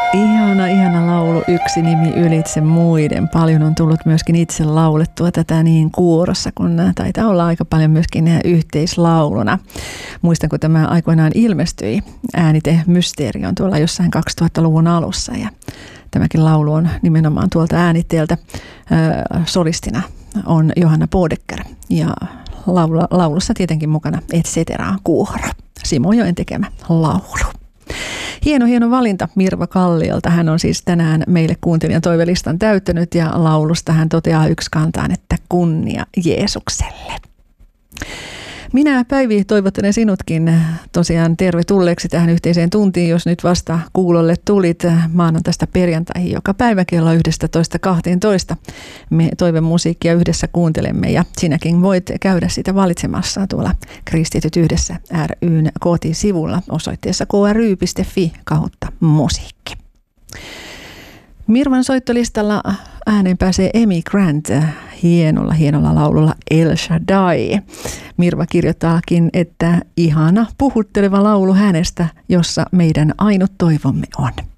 Ihana laulu, yksi nimi ylitse muiden. Paljon on tullut myöskin itse laulettua tätä niin kuorossa, kun taitaa olla aika paljon myöskin yhteislauluna. Muistan, kun tämä aikoinaan ilmestyi, äänite Mysteerion tuolla jossain 2000-luvun alussa. Ja tämäkin laulu on nimenomaan tuolta äänitteeltä. Solistina on Johanna Bodecker ja laulussa tietenkin mukana Et cetera kuoro. Simojoen tekemä laulu. Hieno valinta Mirva Kalliolta. Hän on siis tänään meille kuuntelijan toivelistan täyttänyt ja laulusta hän toteaa yksikantaan, että kunnia Jeesukselle. Minä Päivi toivottelen sinutkin tosiaan tervetulleeksi tähän yhteiseen tuntiin, jos nyt vasta kuulolle tulit maanantaista perjantaihin joka päivä kello 11.12. Me toivemusiikkia yhdessä kuuntelemme ja sinäkin voit käydä sitä valitsemassa tuolla Kristityt yhdessä ry:n kotisivulla osoitteessa kry.fi/musiikki. Mirvan soittolistalla ääneen pääsee Amy Grant hienolla laululla El Shaddai. Mirva kirjoittaakin, että ihana puhutteleva laulu hänestä, jossa meidän ainut toivomme on.